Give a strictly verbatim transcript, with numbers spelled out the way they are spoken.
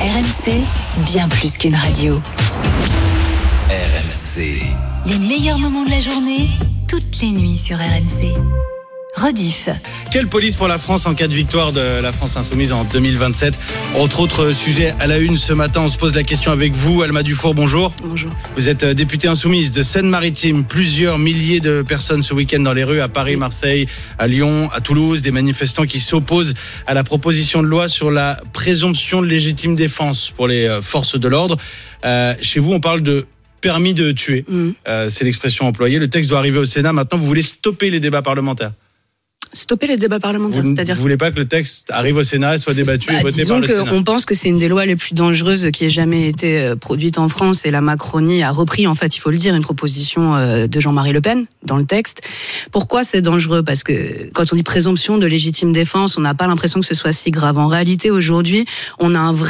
R M C, bien plus qu'une radio. R M C. Les meilleurs moments de la journée, toutes les nuits sur R M C. Rediff. Quelle police pour la France en cas de victoire de la France Insoumise en deux mille vingt-sept? Entre autres sujets à la une ce matin, on se pose la question avec vous. Alma Dufour, bonjour. Bonjour. Vous êtes députée insoumise de Seine-Maritime. Plusieurs milliers de personnes ce week-end dans les rues à Paris, Marseille, à Lyon, à Toulouse. Des manifestants qui s'opposent à la proposition de loi sur la présomption de légitime défense pour les forces de l'ordre. Euh, chez vous, on parle de permis de tuer. Mmh. Euh, c'est l'expression employée. Le texte doit arriver au Sénat. Maintenant, vous voulez stopper les débats parlementaires. Stopper les débats parlementaires, vous, c'est-à-dire... Vous voulez pas que le texte arrive au Sénat, soit débattu bah, et voté par le Sénat? Disons qu'on pense que c'est une des lois les plus dangereuses qui ait jamais été produite en France, et la Macronie a repris, en fait, il faut le dire, une proposition de Jean-Marie Le Pen dans le texte. Pourquoi c'est dangereux? Parce que quand on dit présomption de légitime défense, on n'a pas l'impression que ce soit si grave. En réalité, aujourd'hui, on a un vrai